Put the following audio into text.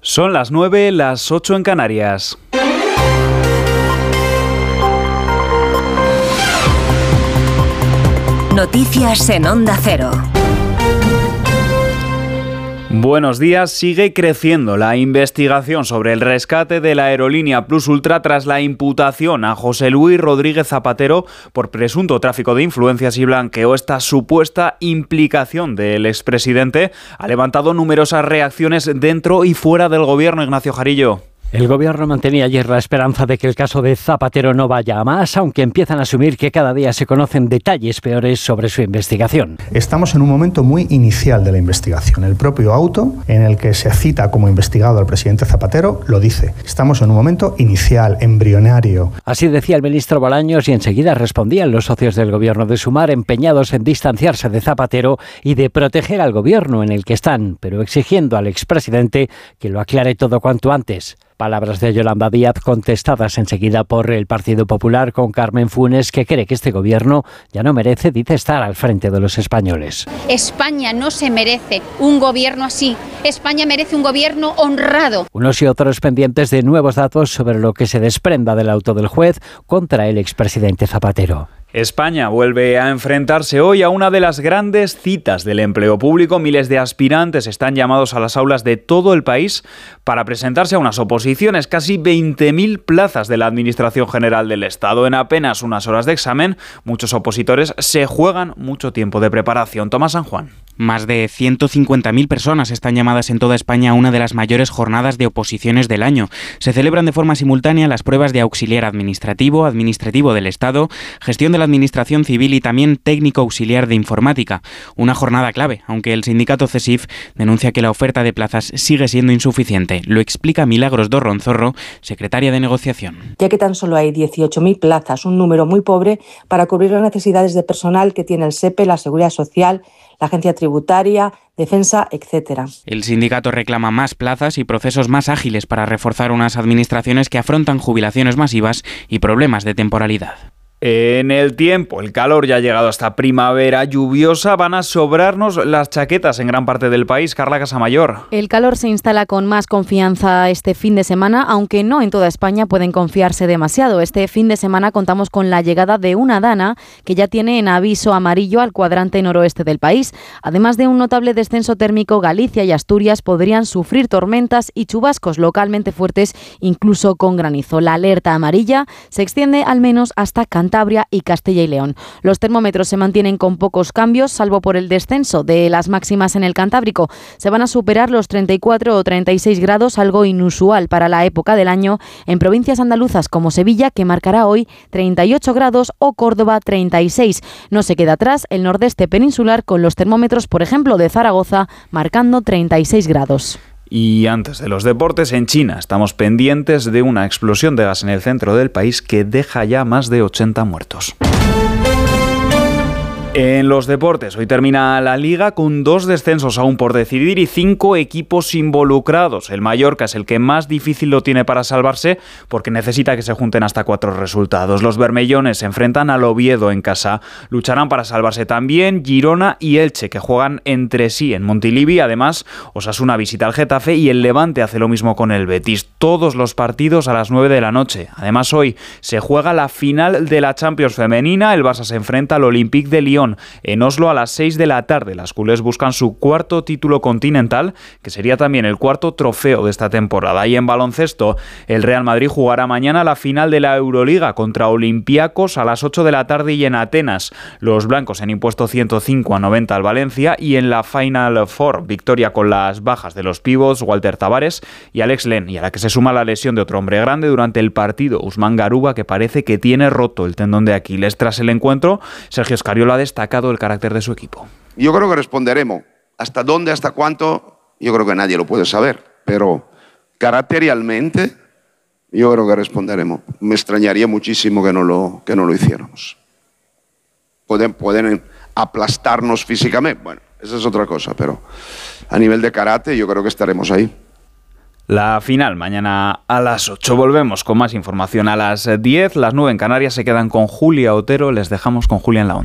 Son las 9, las 8 en Canarias. Noticias en Onda Cero. Buenos días. Sigue creciendo la investigación sobre el rescate de la aerolínea Plus Ultra tras la imputación a José Luis Rodríguez Zapatero por presunto tráfico de influencias y blanqueo. Esta supuesta implicación del expresidente ha levantado numerosas reacciones dentro y fuera del gobierno. Ignacio Jarillo. El gobierno mantenía ayer la esperanza de que el caso de Zapatero no vaya a más, aunque empiezan a asumir que cada día se conocen detalles peores sobre su investigación. Estamos en un momento muy inicial de la investigación. El propio auto en el que se cita como investigado al presidente Zapatero lo dice. Estamos en un momento inicial, embrionario. Así decía el ministro Bolaños y enseguida respondían los socios del gobierno de Sumar, empeñados en distanciarse de Zapatero y de proteger al gobierno en el que están, pero exigiendo al expresidente que lo aclare todo cuanto antes. Palabras de Yolanda Díaz contestadas enseguida por el Partido Popular con Carmen Funes, que cree que este gobierno ya no merece, dice, estar al frente de los españoles. España no se merece un gobierno así. España merece un gobierno honrado. Unos y otros pendientes de nuevos datos sobre lo que se desprenda del auto del juez contra el expresidente Zapatero. España vuelve a enfrentarse hoy a una de las grandes citas del empleo público. Miles de aspirantes están llamados a las aulas de todo el país para presentarse a unas oposiciones. Casi 20.000 plazas de la Administración General del Estado. En apenas unas horas de examen, muchos opositores se juegan mucho tiempo de preparación. Tomás San Juan. Más de 150.000 personas están llamadas en toda España a una de las mayores jornadas de oposiciones del año. Se celebran de forma simultánea las pruebas de auxiliar administrativo, administrativo del Estado, gestión de la Administración Civil y también técnico auxiliar de informática. Una jornada clave, aunque el sindicato CESIF denuncia que la oferta de plazas sigue siendo insuficiente. Lo explica Milagros Dorronzorro, secretaria de negociación. Ya que tan solo hay 18.000 plazas, un número muy pobre para cubrir las necesidades de personal que tiene el SEPE, la Seguridad Social, la Agencia Tributaria, Defensa, etc. El sindicato reclama más plazas y procesos más ágiles para reforzar unas administraciones que afrontan jubilaciones masivas y problemas de temporalidad. En el tiempo, el calor ya ha llegado hasta primavera lluviosa. Van a sobrarnos las chaquetas en gran parte del país. Carla Casamayor. El calor se instala con más confianza este fin de semana, aunque no en toda España pueden confiarse demasiado. Este fin de semana contamos con la llegada de una dana que ya tiene en aviso amarillo al cuadrante noroeste del país. Además de un notable descenso térmico, Galicia y Asturias podrían sufrir tormentas y chubascos localmente fuertes, incluso con granizo. La alerta amarilla se extiende al menos hasta Cantabria y Castilla y León. Los termómetros se mantienen con pocos cambios, salvo por el descenso de las máximas en el Cantábrico. Se van a superar los 34 o 36 grados, algo inusual para la época del año, en provincias andaluzas como Sevilla, que marcará hoy 38 grados, o Córdoba 36. No se queda atrás el nordeste peninsular, con los termómetros, por ejemplo, de Zaragoza, marcando 36 grados. Y antes de los deportes, en China estamos pendientes de una explosión de gas en el centro del país que deja ya más de 80 muertos. En los deportes, hoy termina la Liga con 2 descensos aún por decidir y 5 equipos involucrados. El Mallorca es el que más difícil lo tiene para salvarse porque necesita que se junten hasta 4 resultados. Los bermellones se enfrentan al Oviedo en casa. Lucharán para salvarse también Girona y Elche, que juegan entre sí en Montilivi. Además, Osasuna visita al Getafe y el Levante hace lo mismo con el Betis. Todos los partidos a las 9 de la noche. Además, hoy se juega la final de la Champions femenina. El Barça se enfrenta al Olympique de Lyon. En Oslo a las 6 de la tarde. Las culés buscan su 4º título continental, que sería también el 4º trofeo de esta temporada. Y en baloncesto, el Real Madrid jugará mañana la final de la Euroliga contra Olympiacos a las 8 de la tarde y en Atenas. Los blancos han impuesto 105-90 al Valencia y en la Final Four, victoria con las bajas de los pivots Walter Tavares y Alex Len, y a la que se suma la lesión de otro hombre grande durante el partido, Usman Garuba, que parece que tiene roto el tendón de Aquiles. Tras el encuentro, Sergio Escariolo ha destacado el carácter de su equipo. Yo creo que responderemos. ¿Hasta dónde, hasta cuánto? Yo creo que nadie lo puede saber, pero caracterialmente yo creo que responderemos. Me extrañaría muchísimo que no lo hiciéramos. Pueden aplastarnos físicamente, bueno, esa es otra cosa, pero a nivel de karate yo creo que estaremos ahí. La final mañana a las 8. Volvemos con más información a las 10. Las 9 en Canarias. Se quedan con Julia Otero. Les dejamos con Julia en la Onda.